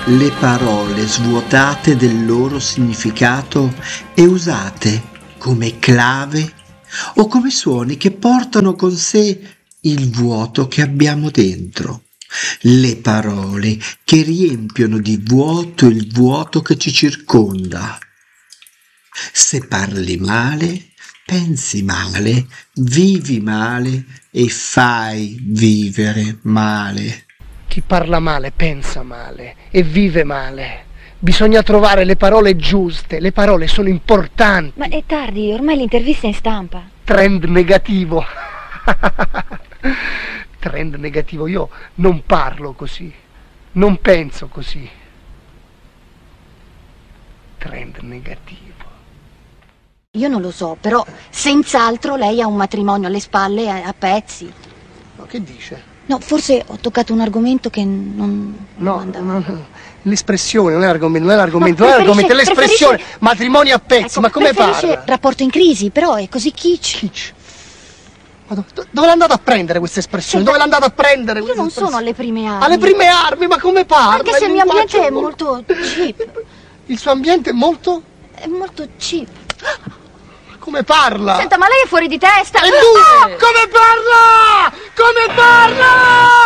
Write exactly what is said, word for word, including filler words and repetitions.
le parole svuotate del loro significato e usate come clave o come suoni che portano con sé il vuoto che abbiamo dentro. Le parole che riempiono di vuoto il vuoto che ci circonda. Se parli male, pensi male, vivi male e fai vivere male. Chi parla male pensa male e vive male. Bisogna trovare le parole giuste, le parole sono importanti. Ma è tardi, ormai l'intervista è in stampa. Trend negativo. Trend negativo, io non parlo così, non penso così. Trend negativo. Io non lo so, però senz'altro lei ha un matrimonio alle spalle a, a pezzi. Ma che dice? No, forse ho toccato un argomento che non, non No, andava. no, no, l'espressione, non è l'argomento, non è l'argomento, No, non è l'argomento, è preferisce- l'espressione, preferisce- matrimonio a pezzi, Ecco, ma come preferisce parla? rapporto in crisi, però è così kitsch. Kitsch. Ma do- do- dove l'è andato a prendere questa espressione? Senta, Dove l'è andato a prendere Io questa non sono espressione? alle prime armi. Alle prime armi, ma come parla? Anche se il mio ambiente è molto cheap. Il suo ambiente è molto? È molto cheap. Come parla? Senta, ma lei è fuori di testa. E lui? Come parla? Come parla?